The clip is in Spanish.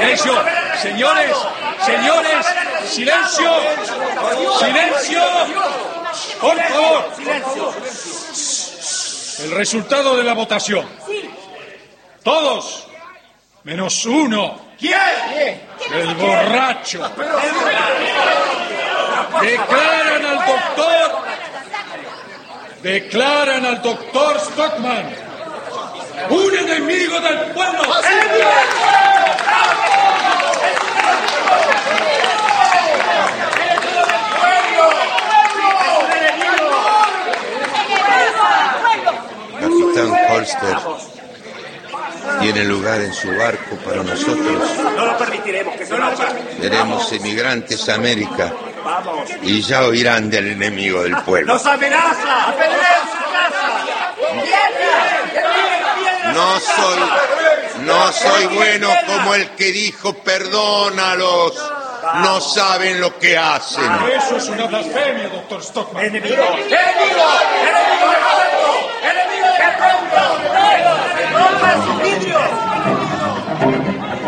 Silencio, señores, silencio, por favor. El resultado de la votación. Todos, menos uno. ¿Quién? El borracho. Declaran al doctor Stockman un enemigo del pueblo. Capitán Holster tiene lugar en su barco para nosotros. No lo permitiremos que se vaya. Seremos emigrantes a América y ya oirán del enemigo del pueblo. ¡Nos amenaza! ¡Apedreen su casa! No soy bueno como el que dijo perdónalos. No saben lo que hacen. Eso es una blasfemia, doctor Stockman. ¡Enemigo! ¡Enemigo!